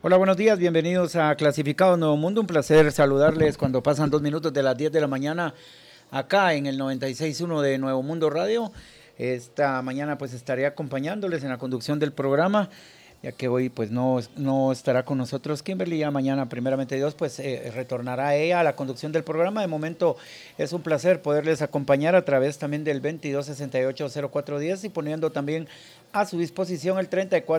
Hola, buenos días, bienvenidos a Clasificado Nuevo Mundo, un placer saludarles cuando pasan 2 minutos de las 10 de la mañana acá en el 96.1 de Nuevo Mundo Radio. Esta mañana pues estaré acompañándoles en la conducción del programa, ya que hoy pues no estará con nosotros Kimberly, ya mañana primeramente Dios pues retornará ella a la conducción del programa. De momento es un placer poderles acompañar a través también del 2268-0410 y poniendo también a su disposición el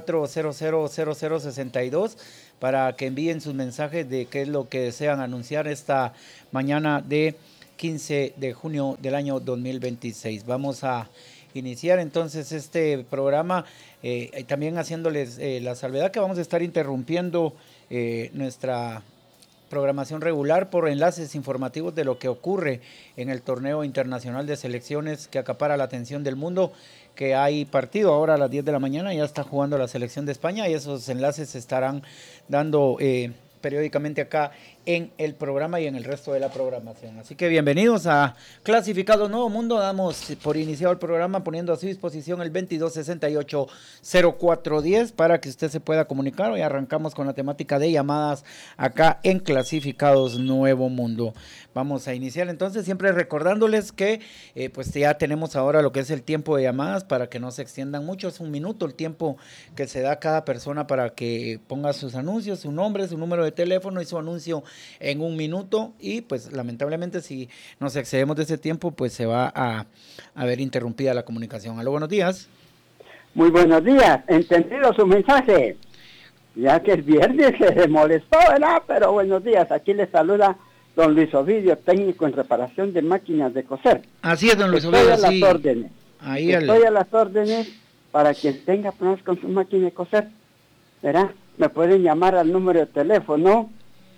34000062 para que envíen sus mensajes de qué es lo que desean anunciar esta mañana de 15 de junio del año 2026. Vamos a iniciar entonces este programa también haciéndoles la salvedad que vamos a estar interrumpiendo nuestra programación regular por enlaces informativos de lo que ocurre en el torneo internacional de selecciones que acapara la atención del mundo, que hay partido ahora a las 10 de la mañana, ya está jugando la selección de España y esos enlaces se estarán dando periódicamente acá en el programa y en el resto de la programación. Así que bienvenidos a Clasificado Nuevo Mundo. Damos por iniciado el programa poniendo a su disposición el 2268-0410 para que usted se pueda comunicar. Hoy arrancamos con la temática de llamadas acá en Clasificados Nuevo Mundo. Vamos a iniciar entonces siempre recordándoles que pues ya tenemos ahora lo que es el tiempo de llamadas para que no se extiendan mucho. Es 1 minuto el tiempo que se da a cada persona para que ponga sus anuncios, su nombre, su número de teléfono y su anuncio en 1 minuto, y pues lamentablemente si nos excedemos de ese tiempo pues se va a ver interrumpida la comunicación. Aló, buenos días. Muy buenos días, entendido su mensaje, ya que el viernes se molestó, ¿verdad? Pero buenos días, aquí le saluda don Luis Ovidio, técnico en reparación de máquinas de coser. Así es, don Luis Ovidio. Estoy a las órdenes. Estoy a las órdenes para quien tenga problemas con su máquina de coser, ¿verdad? Me pueden llamar al número de teléfono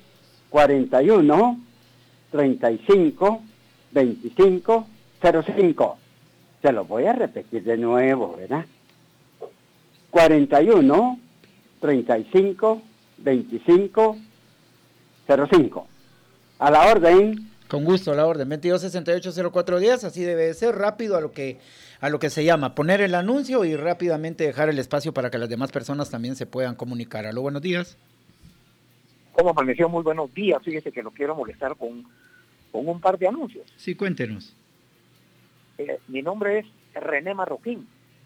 41 35 25 05. Se lo voy a repetir de nuevo, ¿verdad? 41 35 25 05. A la orden. Con gusto, a la orden. 2268-0410, así debe de ser, rápido a lo que se llama, poner el anuncio y rápidamente dejar el espacio para que las demás personas también se puedan comunicar. Aló, buenos días. ¿Cómo amaneció? Muy buenos días. Fíjese que lo quiero molestar con un par de anuncios. Sí, cuéntenos. Mi nombre es René Marroquín.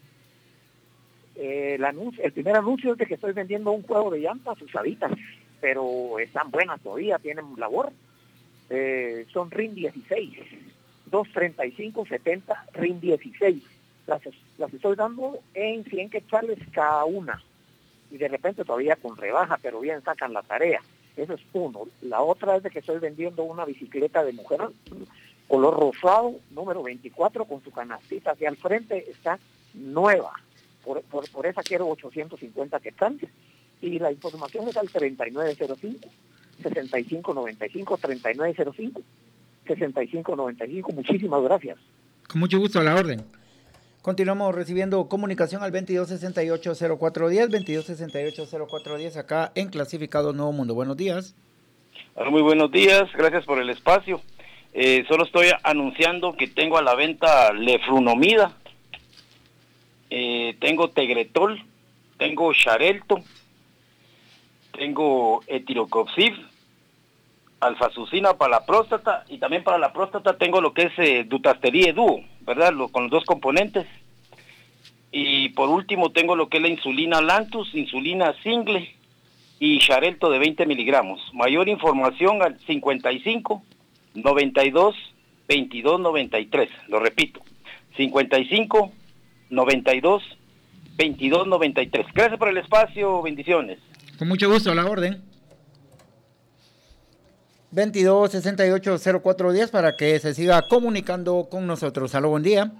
El primer anuncio es de que estoy vendiendo un juego de llantas usaditas, pero están buenas todavía, tienen labor. Son RIN 16, 235-70 RIN 16. Las estoy dando en 100 quetzales cada una. Y de repente todavía con rebaja, pero bien sacan la tarea. Eso es uno. La otra es de que estoy vendiendo una bicicleta de mujer, color rosado, número 24, con su canastita hacia el frente, está nueva. Por esa quiero 850 quetzales. Y la información es al 3905 6595 3905 6595. Muchísimas gracias. Con mucho gusto, a la orden. Continuamos recibiendo comunicación al 2268-0410, 2268-0410 acá en Clasificado Nuevo Mundo. Buenos días. Hola, muy buenos días, gracias por el espacio. Solo estoy anunciando que tengo a la venta leflunomida, tengo tegretol, tengo xarelto, tengo etirocopsib, alfazucina para la próstata, y también para la próstata tengo lo que es dutasteride dúo, ¿verdad? Con los 2 componentes. Y por último tengo lo que es la insulina Lantus, insulina single y xarelto de 20 miligramos. Mayor información al 55 92 22 93. Lo repito, 55 92 22 93. Gracias por el espacio, bendiciones. Con mucho gusto, a la orden. 2268-0410 para que se siga comunicando con nosotros. Aló, buen día.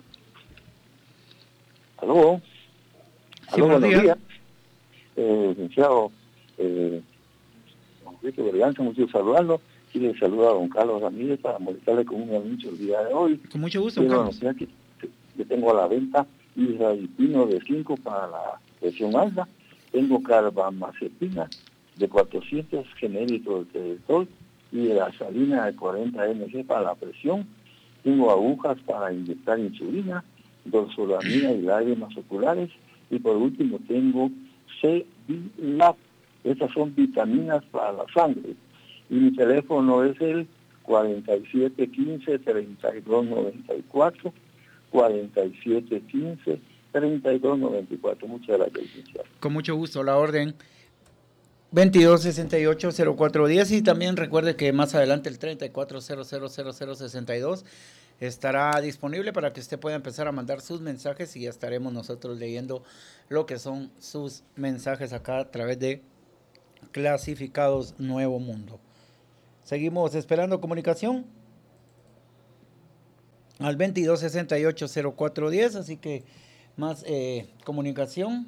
Aló. Sí, buenos días. Licenciado Enrique Berganza, mucho saludarlo. Y le saluda a don Carlos Ramírez para molestarle con un anuncio el día de hoy. Con mucho gusto, quiero Carlos. anunciar que tengo a la venta isradipino de 5 para la presión alta. Tengo carbamazepina de 400 genéricos de sol y de la salina de 40 mg para la presión. Tengo agujas para inyectar insulina, dorsolamina y lágrimas oculares. Y por último tengo C-Vilap Estas son vitaminas para la sangre. Y mi teléfono es el 4715-3294, 4715-3294. Muchas gracias, licenciado. Con mucho gusto, la orden 2268-0410, y también recuerde que más adelante el 34000062 estará disponible para que usted pueda empezar a mandar sus mensajes, y ya estaremos nosotros leyendo lo que son sus mensajes acá a través de Clasificados Nuevo Mundo. Seguimos esperando comunicación al 2268-0410, así que más comunicación.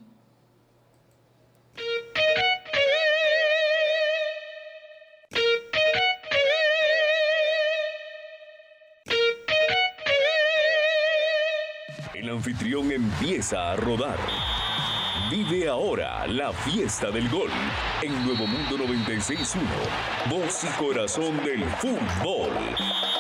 El anfitrión empieza a rodar. Vive ahora la fiesta del gol en Nuevo Mundo 96.1. Voz y corazón del fútbol.